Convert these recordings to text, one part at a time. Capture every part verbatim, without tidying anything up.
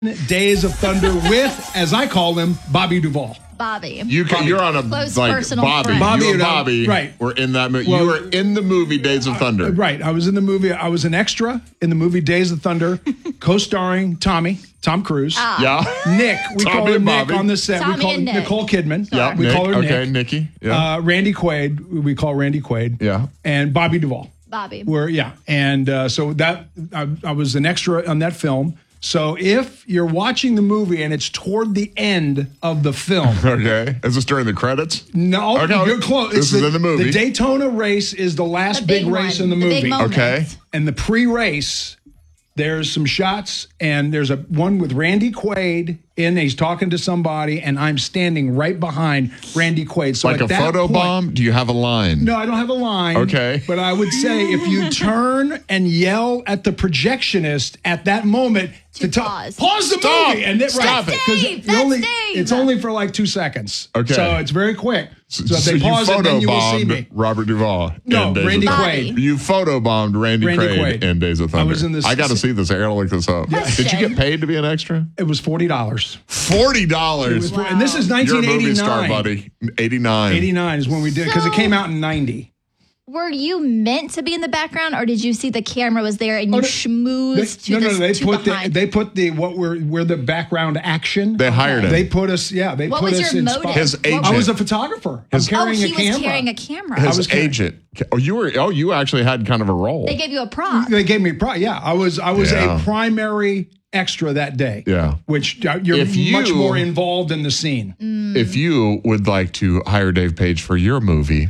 Days of Thunder with, as I call him, Bobby Duvall. Bobby. You can, Bobby. you're on a Close like personal Bobby. friend. Bobby, you you and know, Bobby. right. We're in that movie. Well, you were in the movie Days of Thunder. Uh, right. I was in the movie. I was an extra in the movie Days of Thunder, co-starring Tommy, Tom Cruise. Ah. Yeah. Nick. We Tommy call her and Nick Bobby. on the set. Tommy we call and Nick. Nicole Kidman. Yeah. We Nick. call her Okay, Nick. Nikki. Yeah. Uh, Randy Quaid. We call Randy Quaid. Yeah. And Bobby Duvall. Bobby. We're, yeah. And uh, so that I, I was an extra on that film. So if you're watching the movie and it's toward the end of the film. Okay. Is this during the credits? No, Okay. you're close. This It's is the, in the movie. The Daytona race is the last The big, big race one. in the The movie. big moment. Okay. And the pre-race, there's some shots, and there's a one with Randy Quaid in. He's talking to somebody, and I'm standing right behind Randy Quaid. So Like at a that photo point- bomb? Do you have a line? No, I don't have a line. Okay. But I would say if you turn and yell at the projectionist at that moment To to pause. pause the Stop. movie, and then Stop right, it. 'cause Dave, it that's only, Dave. it's only for like two seconds. Okay. So it's very quick. So, if So they you pause it, then you will see photobombed me. Robert Duvall. No, in Days Randy of Bobby. Quaid. You photobombed Randy, Randy Quaid, Quaid. in Days of Thunder. I was in this- I got to see this. I got to look this up. Did you get paid to be an extra? It was forty dollars. Forty dollars. Wow. And this is You're a nineteen movie eighty-nine. star, buddy. Eighty-nine. eighty-nine is when we did because it So- came out in ninety. Were you meant to be in the background, or did you see the camera was there and you Oh, no. schmoozed They, to no, the no, they to put the behind? they put the what were were the background action. They hired him. They put us. Yeah, they What put was us your in motive? spot. His What- agent. I was a photographer. I'm His- Oh, carrying he a was camera. carrying a camera. His was carrying- agent. Oh, you were. Oh, you actually had kind of a role. They gave you a prop. They gave me pro. Yeah, I was I was Yeah. a primary extra that day. Yeah. which uh, you're If you- much more involved in the scene. If you would like to hire Dave Page for your movie,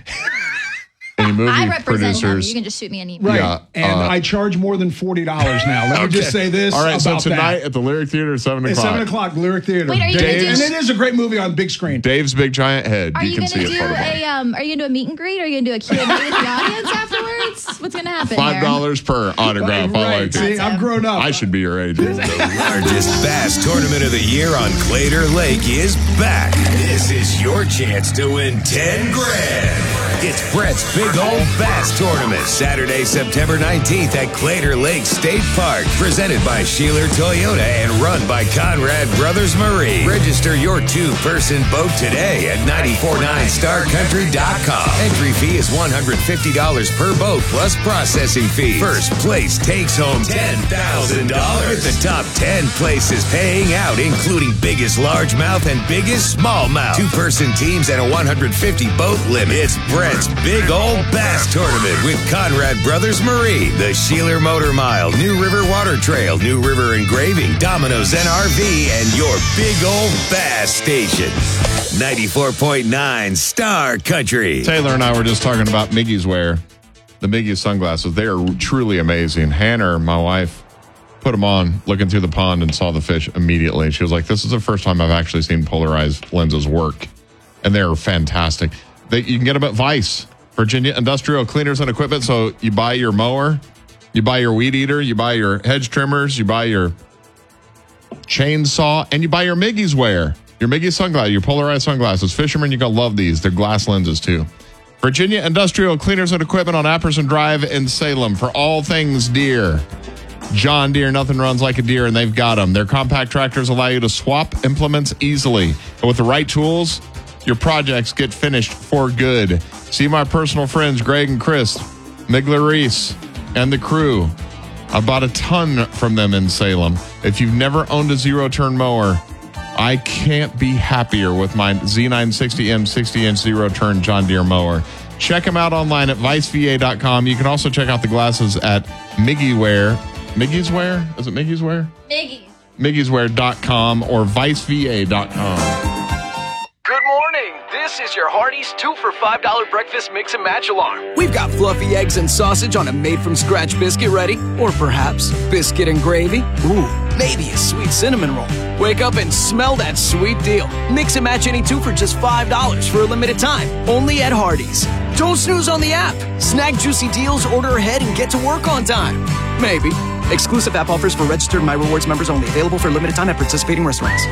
any movie I represent him. producers. You can just shoot me an email. Right, Yeah, and uh, I charge more than forty dollars now. Let me just Okay. say this. All right, so about tonight that. at the Lyric Theater, seven It's o'clock. seven o'clock, Lyric Theater. Wait, are you gonna Dave's- do? and it is a great movie on big screen. Dave's Big Giant Head. Are you you, can gonna see do it. a um? Are you gonna do a meet and greet? Or are you gonna do a Q and A with the audience afterwards? What's gonna happen? Five here? dollars per autograph. I Right, like see, it. I'm grown up. I should be your agent. Largest bass tournament of the year on Clater Lake is back. This is your chance to win ten grand. It's Brett's Big Old Bass Tournament, Saturday, September nineteenth at Clater Lake State Park. Presented by Sheeler Toyota and run by Conrad Brothers Marine. Register your two-person boat today at nine four nine star country dot com. Entry fee is one hundred fifty dollars per boat plus processing fee. First place takes home ten thousand dollars. With the top ten places paying out, including biggest largemouth and biggest smallmouth. Two-person teams and a one hundred fifty boat limit. It's Brett's Big Old Bass Tournament with Conrad Brothers Marine, the Sheeler Motor Mile, New River Water Trail, New River Engraving, Domino's N R V, and your Big Old Bass Station. ninety-four point nine Star Country. Taylor and I were just talking about Miggy's wear, the Miggy's sunglasses. They are truly amazing. Hannah, my wife, put them on, looking through the pond, and saw the fish immediately. She was like, "This is the first time I've actually seen polarized lenses work," and they're fantastic. They, you can get them at Vice, Virginia Industrial Cleaners and Equipment. So you buy your mower, you buy your weed eater, you buy your hedge trimmers, you buy your chainsaw, and you buy your Miggy's wear, your Miggy's sunglasses, your polarized sunglasses. Fishermen, you're going to love these. They're glass lenses, too. Virginia Industrial Cleaners and Equipment on Apperson Drive in Salem for all things deer. John Deere, nothing runs like a deer, and they've got them. Their compact tractors allow you to swap implements easily. And with the right tools, your projects get finished for good. See my personal friends, Greg and Chris, Migler Reese, and the crew. I bought a ton from them in Salem. If you've never owned a zero-turn mower, I can't be happier with my Z nine sixty M sixty-inch zero-turn John Deere mower. Check them out online at vice v a dot com. You can also check out the glasses at Miggy Wear. Miggy's Wear? Is it Miggy's Wear? Miggy. Miggy's Wear dot com or vice v a dot com. Good morning. This is your Hardee's two for five dollar breakfast mix and match alarm. We've got fluffy eggs and sausage on a made-from-scratch biscuit ready. Or perhaps biscuit and gravy. Ooh, maybe a sweet cinnamon roll. Wake up and smell that sweet deal. Mix and match any two for just five dollars for a limited time. Only at Hardee's. Don't snooze on the app. Snag juicy deals, order ahead, and get to work on time. Maybe. Exclusive app offers for registered My Rewards members only. Available for a limited time at participating restaurants.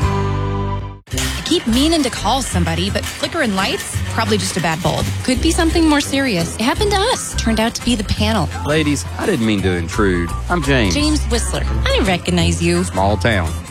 I keep meaning to call somebody, but flickering lights? Probably just a bad bulb. Could be something more serious. It happened to us. Turned out to be the panel. Ladies, I didn't mean to intrude. I'm James. James Whistler. I recognize you. Small town.